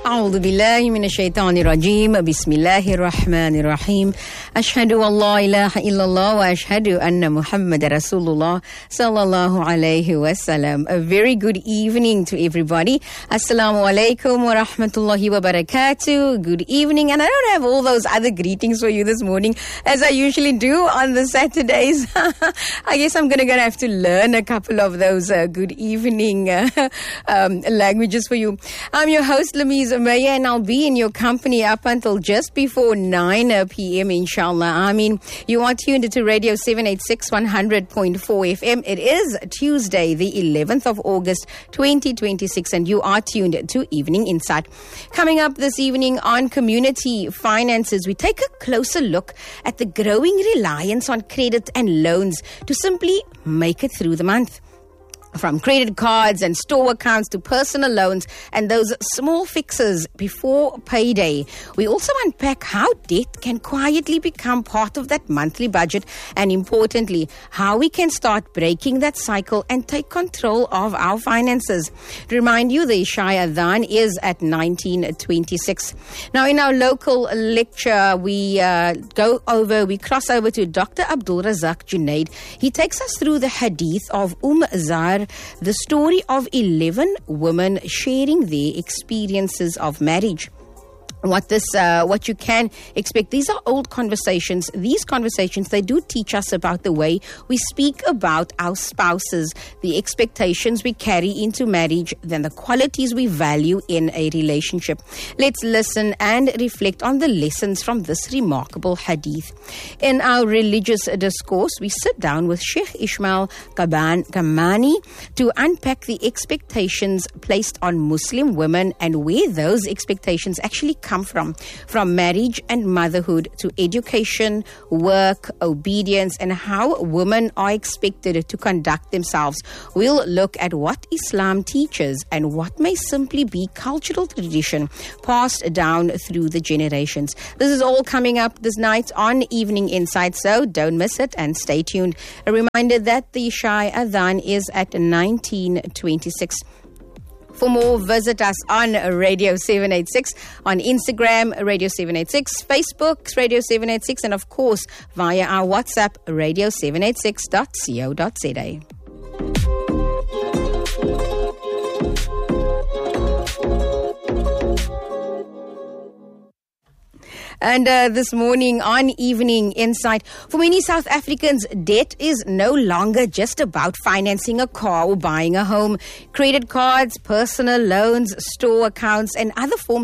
أعوذ بالله من الشيطان الرجيم بسم الله الرحمن الرحيم أشهد أن لا إله إلا الله وأشهد أن محمد رسول الله صلى الله عليه وسلم. A very good evening to everybody. Assalamu alaikum wa rahmatullahi wa barakatuh. Good evening. And I don't have all those other greetings for you this morning as I usually do on the Saturdays. I guess I'm going to have to learn a couple of those good evening languages for you. I'm your host, Lamise Maya, and I'll be in your company up until just before 9 p.m. inshallah. I mean, you are tuned to Radio 786 100.4 FM. It is Tuesday, the 11th of August 2026, and you are tuned to Evening Insight. Coming up this evening on Community Finances, we take a closer look at the growing reliance on credit and loans to simply make it through the month. From credit cards and store accounts to personal loans and those small fixes before payday. We also unpack how debt can quietly become part of that monthly budget, and importantly, how we can start breaking that cycle and take control of our finances. Remind you, the Isha Adhan is at 19:26. Now, in our local lecture, we cross over to Dr. Abdul Razak Junaid. He takes us through the hadith of Zar, the story of 11 women sharing their experiences of marriage. What you can expect. These are old conversations. These conversations, they do teach us about the way we speak about our spouses, the expectations we carry into marriage, then the qualities we value in a relationship. Let's listen and reflect on the lessons from this remarkable hadith. In our religious discourse, we sit down with Sheikh Ismail Kamani to unpack the expectations placed on Muslim women and where those expectations actually come from marriage and motherhood to education, work, obedience, and how women are expected to conduct themselves. We'll look at what Islam teaches and what may simply be cultural tradition passed down through the generations. This is all coming up this night on Evening Insight, so don't miss it and stay tuned. A reminder that the Isha Adhan is at 19:26. For more, visit us on Radio 786, on Instagram, Radio 786, Facebook, Radio 786, and of course, via our WhatsApp, radio786.co.za. And this morning on Evening Insight, for many South Africans, debt is no longer just about financing a car or buying a home. Credit cards, personal loans, store accounts, and other forms